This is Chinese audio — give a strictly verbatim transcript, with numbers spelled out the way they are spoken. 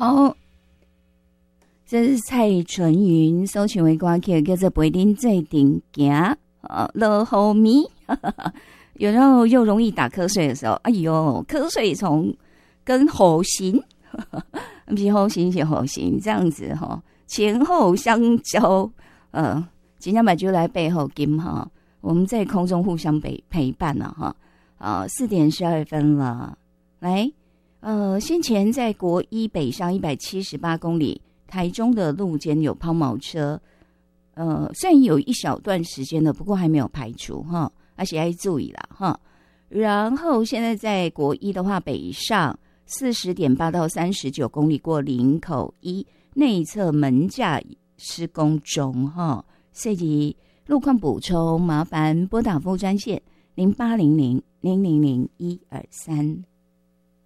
好，这是蔡纯云所唱的歌曲，叫做《不一定最顶行》啊，落雨暝。有时候又容易打瞌睡的时候，哎呦，瞌睡虫跟火星，不是火星是火星，这样子哈，前后相交，呃，今天把就来背后金哈，我们在空中互相陪陪伴了哈。啊，四点十二分了，来，呃，先前在国一北上一百七十八公里，台中的路肩有抛锚车，呃，虽然有一小段时间的，不过还没有排除哈。而且要注意啦哈，然后现在在国一的话，北上四十点八到三十九公里过林口一内侧门架施工中哈，涉及路况补充，麻烦拨打服务专线零八零零零零零一二三。